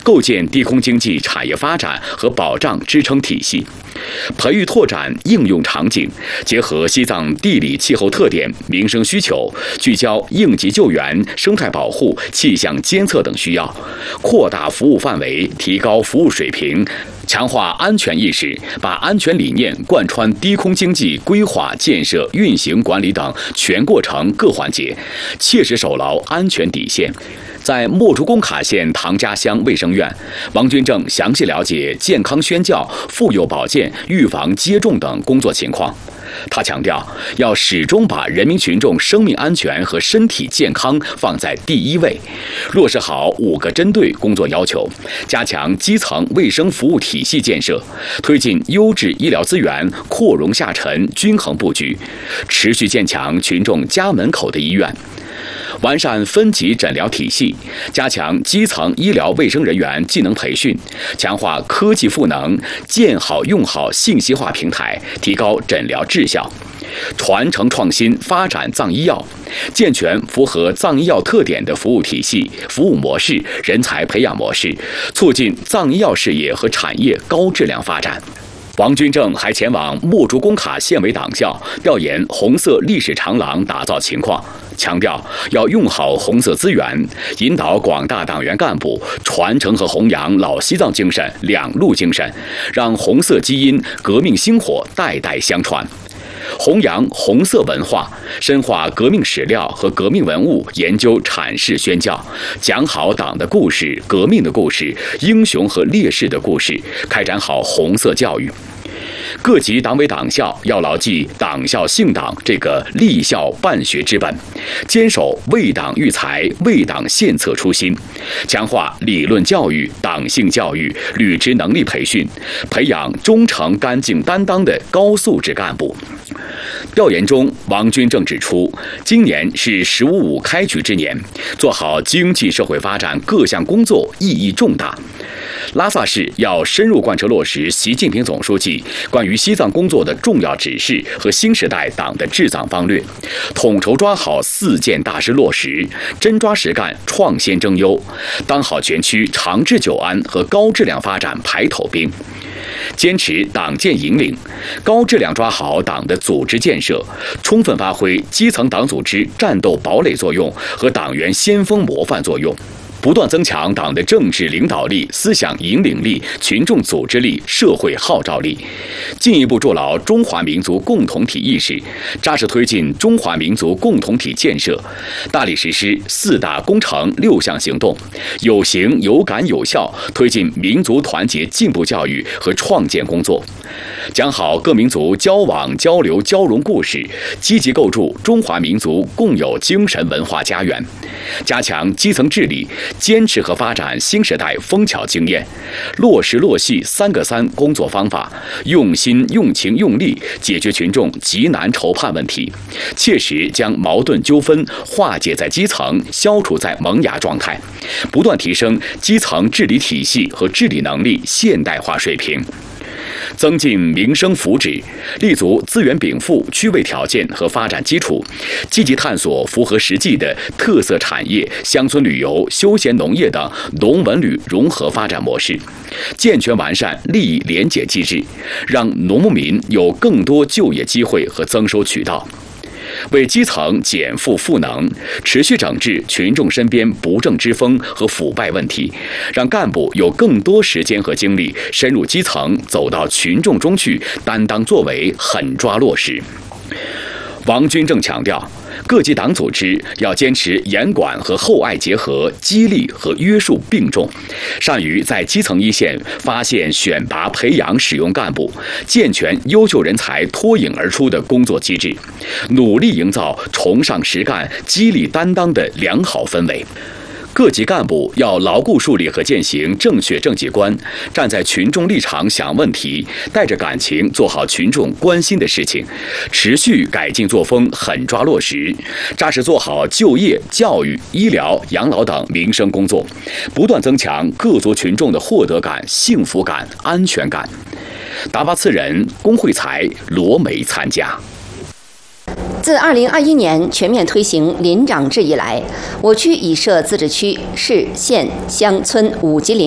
构建低空经济产业发展和保障支撑体系，培育拓展应用场景，结合西藏地理气候特点、民生需求，聚焦应急救援、生态保护、气象监测等需要，扩大服务范围，提高服务水平，强化安全意识，把安全理念贯穿低空经济规划、建设、运行、管理等全过程各环节，切实守牢安全底线。在墨竹工卡县唐家乡卫生院，王军正详细了解健康宣教、妇幼保健、预防接种等工作情况。他强调，要始终把人民群众生命安全和身体健康放在第一位，落实好5个针对工作要求，加强基层卫生服务体系建设，推进优质医疗资源扩容下沉均衡布局，持续建强群众家门口的医院。完善分级诊疗体系，加强基层医疗卫生人员技能培训，强化科技赋能，建好用好信息化平台，提高诊疗质效，传承创新发展藏医药，健全符合藏医药特点的服务体系、服务模式、人才培养模式，促进藏医药事业和产业高质量发展。王军正还前往墨竹工卡县委党校调研红色历史长廊打造情况，强调要用好红色资源，引导广大党员干部传承和弘扬老西藏精神、两路精神，让红色基因、革命星火代代相传。弘扬红色文化，深化革命史料和革命文物研究阐释宣教，讲好党的故事、革命的故事、英雄和烈士的故事，开展好红色教育。各级党委党校要牢记党校信党这个立校办学之本，坚守为党育才、为党献策初心，强化理论教育、党性教育、履职能力培训，培养忠诚、干净、担当的高素质干部。调研中，王军正指出，今年是“十五五”开局之年，做好经济社会发展各项工作意义重大。拉萨市要深入贯彻落实习近平总书记关于西藏工作的重要指示和新时代党的治藏方略，统筹抓好4件大事落实，真抓实干创新争优，当好全区长治久安和高质量发展排头兵。坚持党建引领，高质量抓好党的组织建设，充分发挥基层党组织战斗堡垒作用和党员先锋模范作用，不断增强党的政治领导力、思想引领力、群众组织力、社会号召力，进一步筑牢中华民族共同体意识，扎实推进中华民族共同体建设，大力实施4大工程6项行动，有形有感有效推进民族团结进步教育和创建工作，讲好各民族交往交流交融故事，积极构筑中华民族共有精神文化家园，加强基层治理，坚持和发展新时代枫桥经验，落实落细3个3工作方法，用心用情用力解决群众急难愁盼问题，切实将矛盾纠纷化解在基层，消除在萌芽状态，不断提升基层治理体系和治理能力现代化水平。增进民生福祉，立足资源禀赋、区位条件和发展基础，积极探索符合实际的特色产业、乡村旅游、休闲农业等农文旅融合发展模式，健全完善利益联结机制，让农牧民有更多就业机会和增收渠道。为基层减负赋能，持续整治群众身边不正之风和腐败问题，让干部有更多时间和精力深入基层，走到群众中去，担当作为，狠抓落实。王军正强调，各级党组织要坚持严管和厚爱结合，激励和约束并重，善于在基层一线发现、选拔、培养、使用干部，健全优秀人才脱颖而出的工作机制，努力营造崇尚实干、激励担当的良好氛围。各级干部要牢固树立和践行正确政绩观，站在群众立场想问题，带着感情做好群众关心的事情，持续改进作风，狠抓落实，扎实做好就业、教育、医疗、养老等民生工作，不断增强各族群众的获得感、幸福感、安全感。达巴次人龚慧才、罗梅参加。 自2021年全面推行邻长制以来，我区已设自治区、市、县、乡村5级邻